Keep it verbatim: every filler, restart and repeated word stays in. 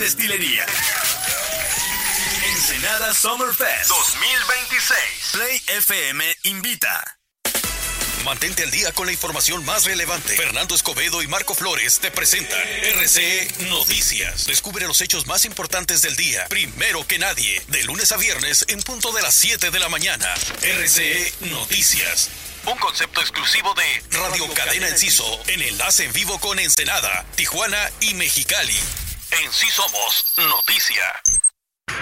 destilería. Ensenada Summer Fest dos mil veintiséis. Play F M invita. Mantente al día con la información más relevante. Fernando Escobedo y Marco Flores te presentan R C E Noticias. Descubre los hechos más importantes del día, primero que nadie, de lunes a viernes en punto de las siete de la mañana. R C E Noticias. Un concepto exclusivo de Radio, Radio Cadena Enciso, en enlace en vivo con Ensenada, Tijuana y Mexicali. En Sí Somos Noticia.